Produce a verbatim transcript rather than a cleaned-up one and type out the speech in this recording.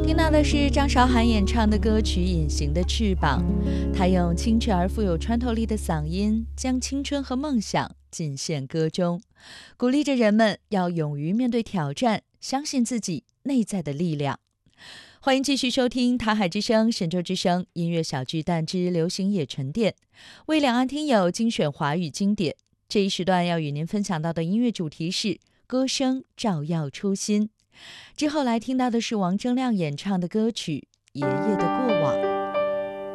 听到的是张韶涵演唱的歌曲《隐形的翅膀》，她用清澈而富有穿透力的嗓音，将青春和梦想尽献歌中，鼓励着人们要勇于面对挑战，相信自己内在的力量。欢迎继续收听台海之声、神州之声音乐小巨蛋之流行野沉淀，为两岸听友精选华语经典。这一时段要与您分享到的音乐主题是歌声照耀初心。之后来听到的是王铮亮演唱的歌曲《爷爷的过往》。